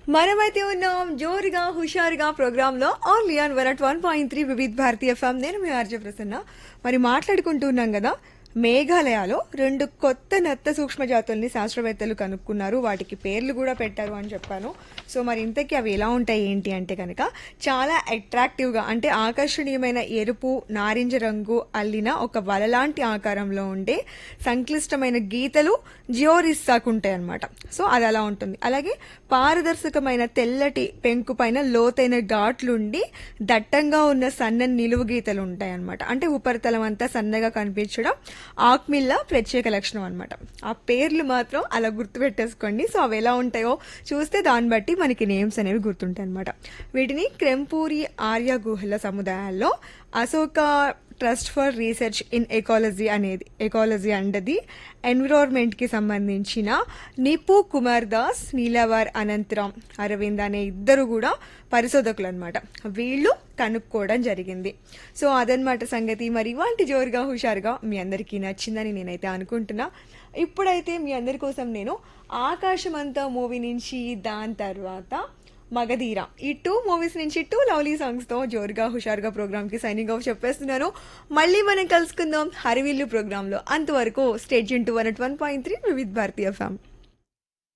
మనమైతే ఉన్నాం జోరుగా హుషారుగా ప్రోగ్రామ్ లో only on 101.3 Vividh Bharati FM. నేను మీ ఆర్జే ప్రసన్న. మరి మాట్లాడుకుంటున్నాం కదా, మేఘాలయలో రెండు కొత్త నత్త సూక్ష్మ జాతుల్ని శాస్త్రవేత్తలు కనుక్కున్నారు, వాటికి పేర్లు కూడా పెట్టారు అని చెప్పాను. సో మరి ఇంతకీ అవి ఎలా ఉంటాయి ఏంటి అంటే కనుక, చాలా అట్రాక్టివ్గా అంటే ఆకర్షణీయమైన ఎరుపు నారింజ రంగు అల్లిన ఒక వలలాంటి ఆకారంలో ఉండే సంక్లిష్టమైన గీతలు జియోరిస్సాకు ఉంటాయి అనమాట. సో అది అలా ఉంటుంది. అలాగే పారదర్శకమైన తెల్లటి పెంకు పైన లోతైన ఘాట్లుండి దట్టంగా ఉన్న సన్నని నిలువు గీతలు ఉంటాయి అనమాట. అంటే ఉపరితలం అంతా సన్నగా కనిపించడం ఆక్మిల్లా ప్రత్యేక లక్షణం అనమాట. ఆ పేర్లు మాత్రం అలా గుర్తుపెట్టేసుకోండి. సో అవి ఎలా ఉంటాయో చూస్తే దాన్ని బట్టి మనకి నేమ్స్ అనేవి గుర్తుంటాయి అనమాట. వీటిని క్రెంపూరి ఆర్య గుహల సముదాయాల్లో Ashoka trust for research in ecology అండది environment కి సంబంధించిన నిపు కుమార్ దాస్, నీలవార్ అనంతరామ్ అరవింద్ అనే ఇద్దరు కూడా పరిశోధకులు అనమాట. వీళ్ళు కనుక్కోవడం జరిగింది. సో అదనమాట సంగతి. మరి ఇవాంటి జోరుగా హుషారుగా మీ అందరికీ నచ్చిందని నేనైతే అనుకుంటున్నా. ఇప్పుడైతే మీ అందరి కోసం నేను ఆకాశమంతా మూవీ నుంచి, దాని తర్వాత మగధీర, ఈ 2 మూవీస్ నుంచి 2 లవ్లీ సాంగ్స్ తో జోరుగా హుషారుగా ప్రోగ్రామ్ కి సైనింగ్ ఆఫ్ చెప్పేస్తున్నాను. మళ్ళీ మనం కలుసుకుందాం హరివిల్లు ప్రోగ్రామ్ లో. అంతవరకు state Yoon to 101.3 Vividh Bharati FM.